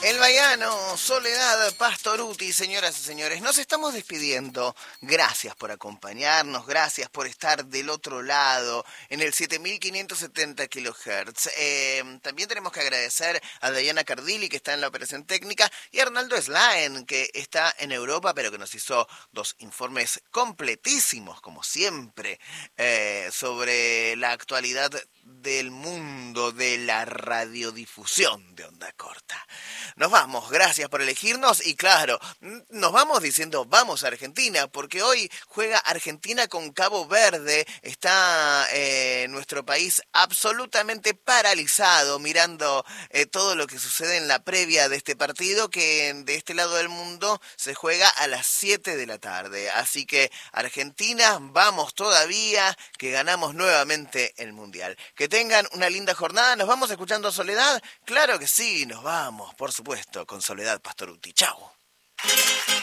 El baiano Soledad Pastorutti, señoras y señores, nos estamos despidiendo. Gracias por acompañarnos, gracias por estar del otro lado, en el 7570 kHz. También tenemos que agradecer a Diana Cardilli, que está en la operación técnica, y a Arnaldo Slaen, que está en Europa, pero que nos hizo dos informes completísimos, como siempre, sobre la actualidad del mundo de la radiodifusión de onda corta. Nos vamos, gracias por elegirnos y claro, nos vamos diciendo vamos a Argentina, porque hoy juega Argentina con Cabo Verde, está nuestro país absolutamente paralizado mirando todo lo que sucede en la previa de este partido que de este lado del mundo se juega a las 7 de la tarde. Así que Argentina, vamos todavía, que ganamos nuevamente el Mundial. Que tengan una linda jornada, nos vamos escuchando a Soledad, claro que sí, nos vamos, por supuesto, con Soledad Pastorutti. Chau.